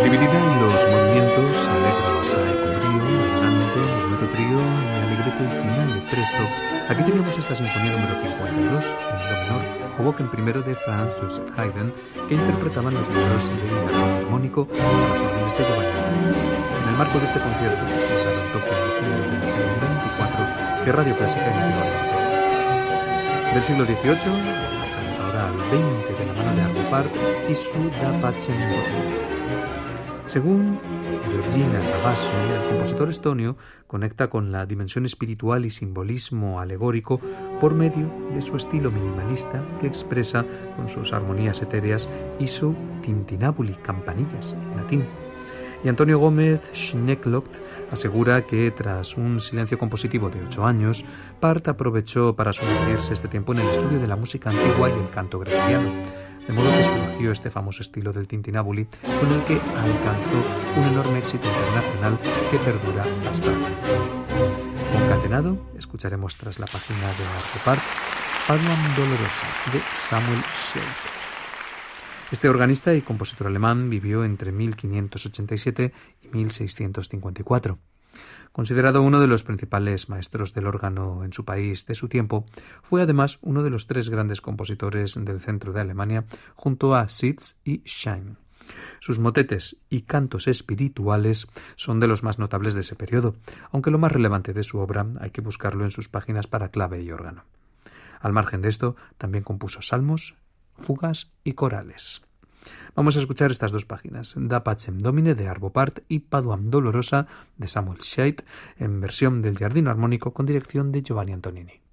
Dividida en los movimientos allegro assai con brío, andante, movimiento trío, allegretto y final de presto, aquí teníamos esta sinfonía número 52 en do menor, Hoboken I de Franz Joseph Haydn, que interpretaban los miembros del jardín armónico con las órdenes de Giovanni. En el marco de este concierto, dado en Tokio en diciembre de 2024, que Radio Clásica emitió al concierto. Del siglo XVIII, nos marchamos ahora al XX de la mano de Arvo Pärt y su Da Pacem Domini. Según Georgina Rabasso, el compositor estonio conecta con la dimensión espiritual y simbolismo alegórico por medio de su estilo minimalista que expresa con sus armonías etéreas y su tintinnabuli, campanillas en latín. Y Antonio Gómez Schneekloth asegura que tras un silencio compositivo de 8 años, Pärt aprovechó para sumergirse este tiempo en el estudio de la música antigua y el canto gregoriano. De modo que surgió este famoso estilo del tintinnabuli, con el que alcanzó un enorme éxito internacional que perdura hasta hoy. Concatenado, escucharemos tras la página de Arvo Pärt, Paduam Dolorosa, de Samuel Scheidt. Este organista y compositor alemán vivió entre 1587 y 1654. Considerado uno de los principales maestros del órgano en su país de su tiempo, fue además uno de los 3 grandes compositores del centro de Alemania, junto a Sitz y Schein. Sus motetes y cantos espirituales son de los más notables de ese periodo, aunque lo más relevante de su obra hay que buscarlo en sus páginas para clave y órgano. Al margen de esto, también compuso salmos, fugas y corales. Vamos a escuchar estas 2 páginas, Da Pacem Domini de Arvo Pärt y Paduam Dolorosa de Samuel Scheidt, en versión del Jardín Armónico con dirección de Giovanni Antonini.